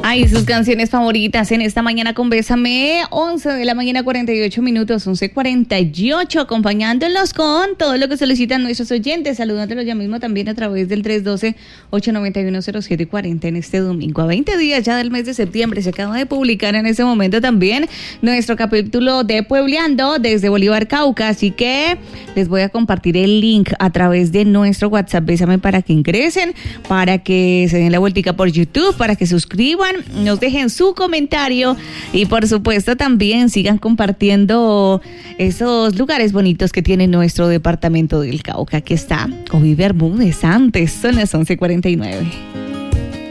Ay, sus canciones favoritas en esta mañana con Bésame, 11 de la mañana, 48 minutos, 11:48, acompañándolos con todo lo que solicitan nuestros oyentes, saludándolos ya mismo también a través del 312-891-0740 en este domingo. A 20 días ya del mes de septiembre, se acaba de publicar en ese momento también nuestro capítulo de Puebleando desde Bolívar, Cauca, así que les voy a compartir el link a través de nuestro WhatsApp Bésame para que ingresen, para que se den la vueltica por YouTube, para que suscriban, nos dejen su comentario y por supuesto también sigan compartiendo esos lugares bonitos que tiene nuestro departamento del Cauca. Aquí está Ovi Bermúdez, antes son las 11:49.